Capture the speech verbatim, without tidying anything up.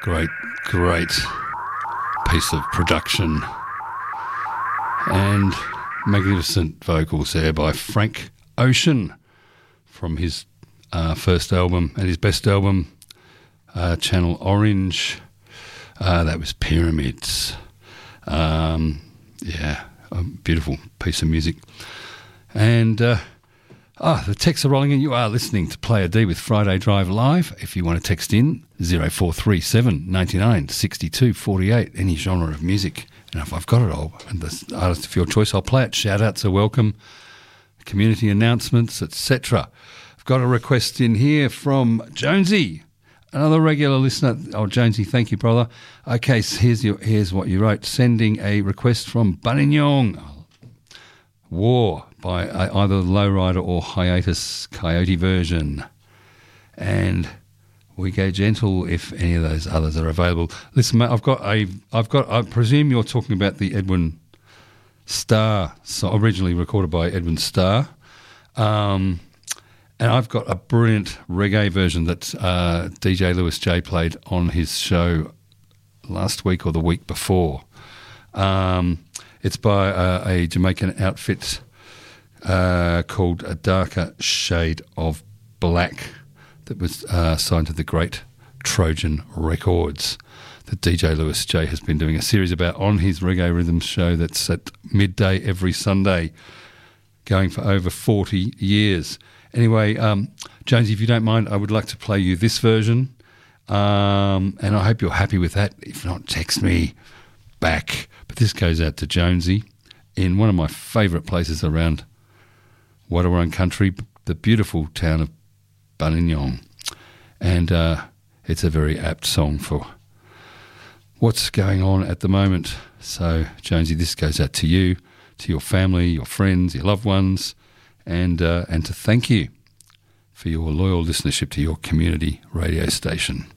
Great, great piece of production. And magnificent vocals there by Frank Ocean from his uh, first album and his best album, uh, Channel Orange. Uh, that was Pyramids. Um, yeah, a beautiful piece of music. And uh, oh, the texts are rolling in. You are listening to Player D with Friday Drive Live. If you want to text in, zero four three seven, ninety-nine, sixty-two, forty-eight, any genre of music. And if I've got it all, and the artist of your choice, I'll play it. Shout-outs are welcome, community announcements, et cetera. I've got a request in here from Jonesy, another regular listener. Oh, Jonesy, thank you, brother. Okay, so here's, your, here's what you wrote. Sending a request from Buninyong. War by either the Lowrider or Hiatus Coyote version. And We Go Gentle if any of those others are available. Listen, mate, I've got a, I've got, I presume you're talking about the Edwin Starr, so originally recorded by Edwin Starr. Um, and I've got a brilliant reggae version that uh, D J Lewis J played on his show last week or the week before. Um, it's by uh, a Jamaican outfit uh, called A Darker Shade of Black that was uh, signed to the great Trojan Records that D J Lewis J has been doing a series about on his Reggae Rhythms show that's at midday every Sunday, going for over forty years. Anyway, um, Jonesy, if you don't mind, I would like to play you this version, um, and I hope you're happy with that. If not, text me back. But this goes out to Jonesy in one of my favourite places around Wadawurrung country, the beautiful town of Buninyong. And uh, it's a very apt song for what's going on at the moment. So, Jonesy, this goes out to you, to your family, your friends, your loved ones, and uh, and to thank you for your loyal listenership to your community radio station.